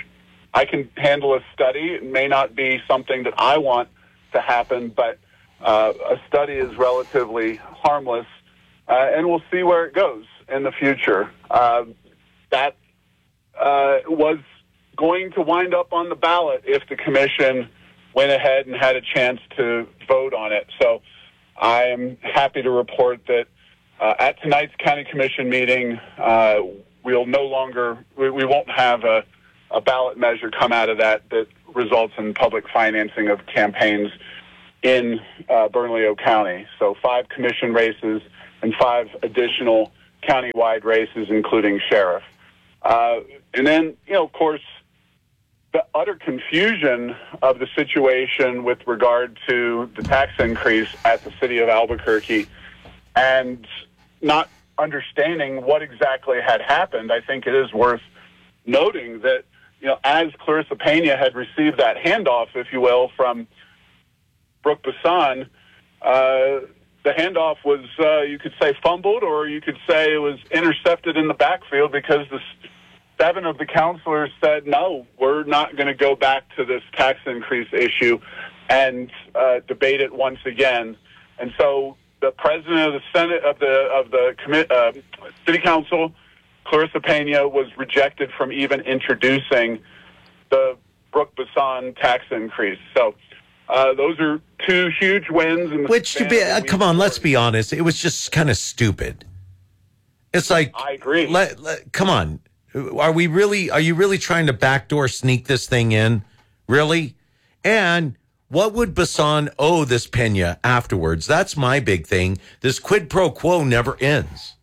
I can handle a study. It may not be something that I want to happen, but uh, a study is relatively harmless, uh, and we'll see where it goes in the future. Uh, that uh, was going to wind up on the ballot if the commission went ahead and had a chance to vote on it. So I am happy to report that uh, at tonight's county commission meeting, uh, we'll no longer, we, we won't have a, a ballot measure come out of that that results in public financing of campaigns in uh, Bernalillo County. So five commission races and five additional county-wide races, including sheriff. Uh, and then, you know, of course, the utter confusion of the situation with regard to the tax increase at the city of Albuquerque and not understanding what exactly had happened. I think it is worth noting that, you know, as Clarissa Pena had received that handoff, if you will, from Brooke Bassan, uh, the handoff was, uh, you could say, fumbled, or you could say it was intercepted in the backfield because the seven of the counselors said, no, we're not going to go back to this tax increase issue and uh, debate it once again. And so the president of the Senate, of the of the commi- uh, city council, Clarissa Pena, was rejected from even introducing the Brooke Bassan tax increase. So uh, those are two huge wins. In the Which, to be, uh, come on, let's be honest, it was just kind of stupid. It's like, I agree. Let, let, come on. Are we really, are you really trying to backdoor sneak this thing in? Really? And what would Bassan owe this Pena afterwards? That's my big thing. This quid pro quo never ends.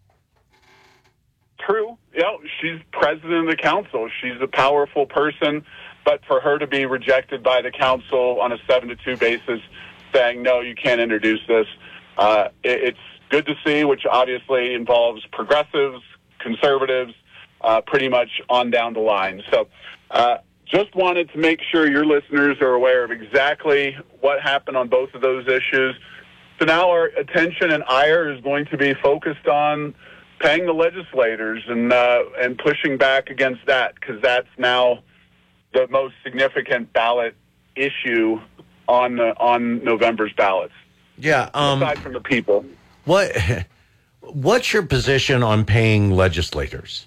True. Yeah, she's president of the council. She's a powerful person, but for her to be rejected by the council on a seven to two basis, saying, no, you can't introduce this, uh, it, it's good to see, which obviously involves progressives, conservatives, Uh, pretty much on down the line. So uh, just wanted to make sure your listeners are aware of exactly what happened on both of those issues. So now our attention and ire is going to be focused on paying the legislators and uh, and pushing back against that, because that's now the most significant ballot issue on the, on November's ballots. Yeah. Um, aside from the people. What What's your position on paying legislators?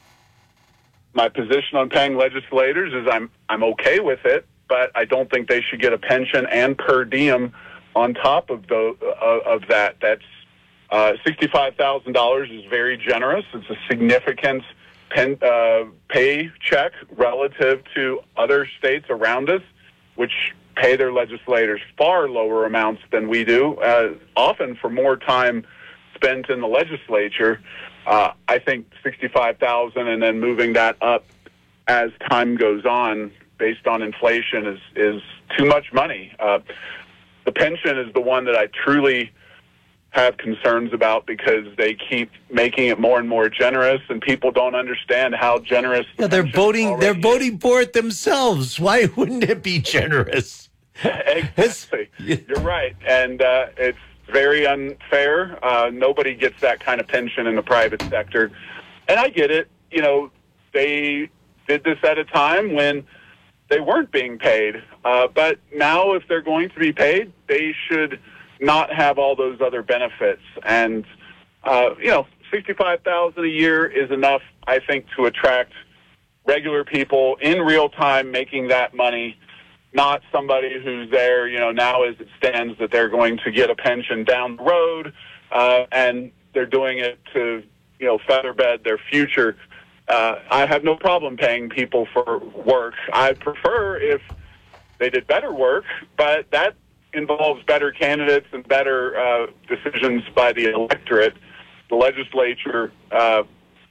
My position on paying legislators is I'm I'm okay with it, but I don't think they should get a pension and per diem on top of the uh, of that. That's uh, sixty-five thousand dollars is very generous. It's a significant pen, uh, pay check relative to other states around us, which pay their legislators far lower amounts than we do, uh, often for more time spent in the legislature. Uh, I think sixty-five thousand dollars and then moving that up as time goes on based on inflation is, is too much money. Uh, the pension is the one that I truly have concerns about, because they keep making it more and more generous, and people don't understand how generous. Yeah, they're voting. They're voting for it themselves. Why wouldn't it be generous? Exactly. You're right, and uh, it's very unfair. Uh, nobody gets that kind of pension in the private sector. And I get it. You know, they did this at a time when they weren't being paid. Uh, but now if they're going to be paid, they should not have all those other benefits. And, uh, you know, sixty-five thousand dollars a year is enough, I think, to attract regular people in real time making that money, not somebody who's there, you know, now as it stands that they're going to get a pension down the road, uh, and they're doing it to, you know, featherbed their future. Uh, I have no problem paying people for work. I prefer if they did better work, but that involves better candidates and better uh, decisions by the electorate. The legislature, uh,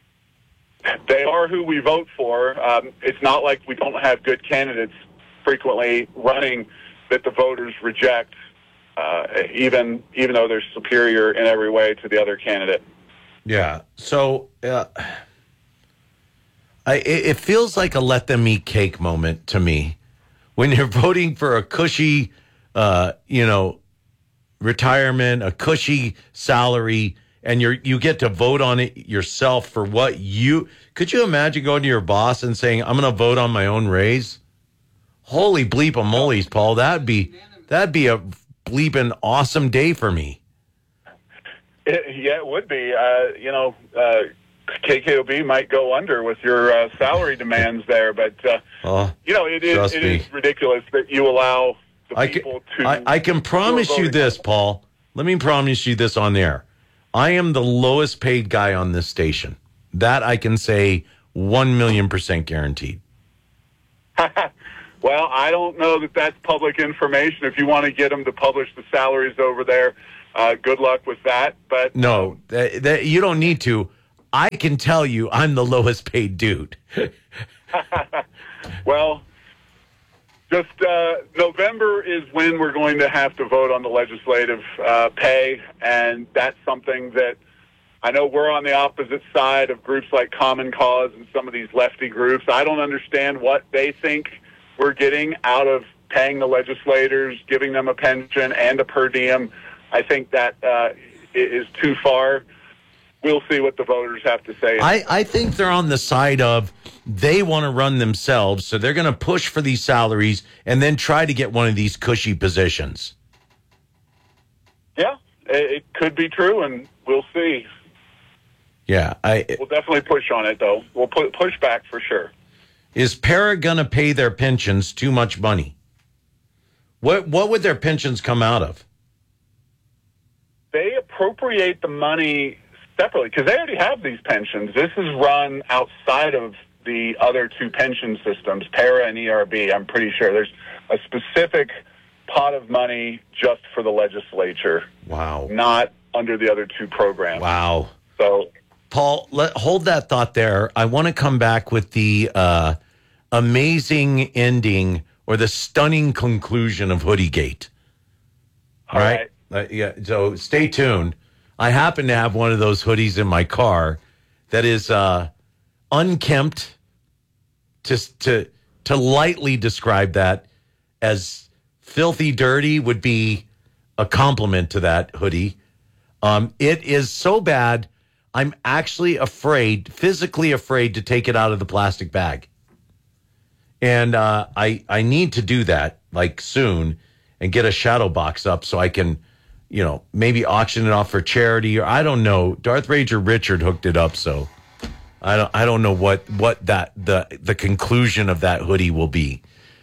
they are who we vote for. Um, it's not like we don't have good candidates frequently running that the voters reject, uh, even even though they're superior in every way to the other candidate. Yeah. So uh, I, it feels like a let them eat cake moment to me when you're voting for a cushy, uh, you know, retirement, a cushy salary and you're you get to vote on it yourself for what you could you imagine going to your boss and saying, I'm going to vote on my own raise? Holy bleep-a-moly's, Paul. That'd be that'd be a bleeping awesome day for me. It, yeah, it would be. Uh, you know, uh, K K O B might go under with your uh, salary demands there, but uh, oh, you know, it is it is ridiculous that you allow the I people can, to. I, I can promise you this, Paul. Let me promise you this on air. I am the lowest paid guy on this station. That I can say one million percent guaranteed. Well, I don't know that that's public information. If you want to get them to publish the salaries over there, uh, good luck with that. But no, that, that, you don't need to. I can tell you I'm the lowest paid dude. Well, just uh, November is when we're going to have to vote on the legislative uh, pay, and that's something that I know we're on the opposite side of groups like Common Cause and some of these lefty groups. I don't understand what they think we're getting out of paying the legislators, giving them a pension and a per diem. I think that uh, is too far. We'll see what the voters have to say. I, I think they're on the side of they want to run themselves, so they're going to push for these salaries and then try to get one of these cushy positions. Yeah, it, it could be true, and we'll see. Yeah, I. We'll definitely push on it, though. We'll put, push back for sure. Is Para going to pay their pensions too much money? What What would their pensions come out of? They appropriate the money separately because they already have these pensions. This is run outside of the other two pension systems, Para and E R B. I'm pretty sure there's a specific pot of money just for the legislature. Wow. Not under the other two programs. Wow. So, Paul, let, hold that thought there. I want to come back with the uh, amazing ending or the stunning conclusion of Hoodiegate. All right. right. Uh, yeah. So stay tuned. I happen to have one of those hoodies in my car that is uh, unkempt. Just to to lightly describe that as filthy dirty would be a compliment to that hoodie. Um, it is so bad, I'm actually afraid, physically afraid to take it out of the plastic bag. And uh, I I need to do that like soon and get a shadow box up so I can, you know, maybe auction it off for charity or I don't know. Darth Ranger Richard hooked it up, so I don't I don't know what what that the the conclusion of that hoodie will be.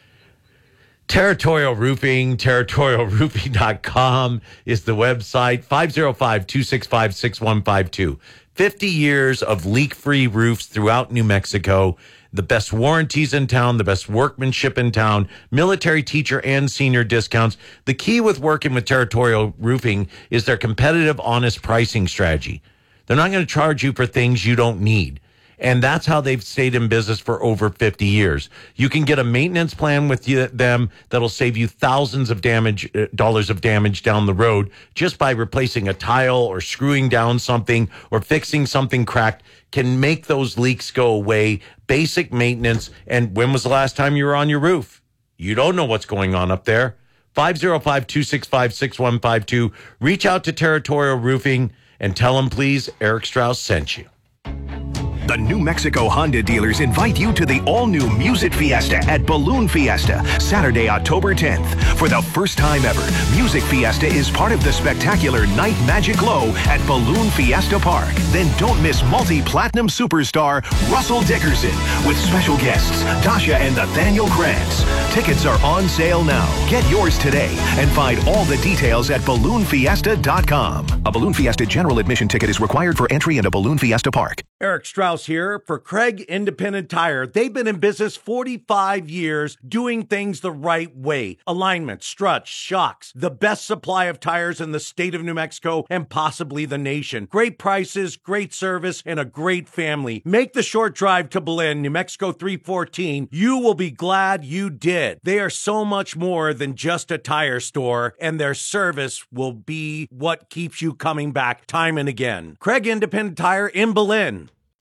Territorial Roofing, territorial roofing dot com is the website. five oh five, two six five, six one five two. fifty years of leak-free roofs throughout New Mexico. The best warranties in town, the best workmanship in town, military, teacher, and senior discounts. The key with working with Territorial Roofing is their competitive, honest pricing strategy. They're not going to charge you for things you don't need. And that's how they've stayed in business for over fifty years. You can get a maintenance plan with you, them that'll save you thousands of damage uh, dollars of damage down the road just by replacing a tile or screwing down something or fixing something cracked can make those leaks go away. Basic maintenance. And when was the last time you were on your roof? You don't know what's going on up there. five oh five, two six five, six one five two. Reach out to Territorial Roofing and tell them, please, Eric Strauss sent you. The New Mexico Honda dealers invite you to the all-new Music Fiesta at Balloon Fiesta, Saturday, October tenth. For the first time ever, Music Fiesta is part of the spectacular Night Magic Glow at Balloon Fiesta Park. Then don't miss multi-platinum superstar Russell Dickerson with special guests Tasha and Nathaniel Krantz. Tickets are on sale now. Get yours today and find all the details at balloon fiesta dot com. A Balloon Fiesta general admission ticket is required for entry into Balloon Fiesta Park. Eric Strauss here for Craig Independent Tire. They've been in business forty-five years doing things the right way. Alignment, struts, shocks, the best supply of tires in the state of New Mexico and possibly the nation. Great prices, great service, and a great family. Make the short drive to Belen, New Mexico three fourteen. You will be glad you did. They are so much more than just a tire store, and their service will be what keeps you coming back time and again. Craig Independent Tire in Belen.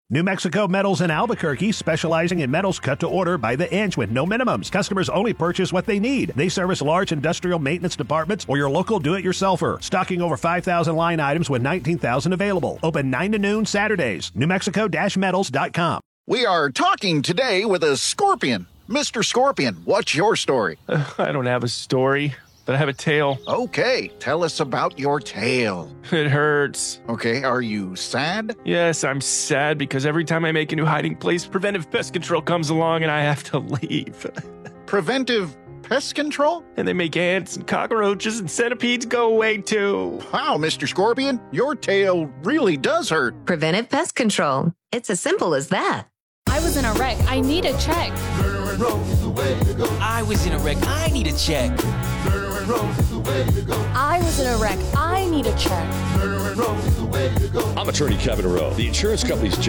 New Mexico Metals in Albuquerque, specializing in metals cut to order by the inch with no minimums. Customers only purchase what they need. They service large industrial maintenance departments or your local do-it-yourselfer. Stocking over five thousand line items with nineteen thousand available. Open nine to noon Saturdays. New Mexico Metals dot com. We are talking today with a scorpion. Mister Scorpion, what's your story? Uh, I don't have a story, but I have a tail. Okay, tell us about your tail. It hurts. Okay, are you sad? Yes, I'm sad because every time I make a new hiding place, Preventive Pest Control comes along and I have to leave. Preventive Pest Control? And they make ants and cockroaches and centipedes go away too. Wow, Mister Scorpion, your tail really does hurt. Preventive Pest Control. It's as simple as that. I was in a wreck. I need a check. I was in a wreck. I need a check. I was in a wreck. I need a check. I'm attorney Kevin Rowe. The insurance company's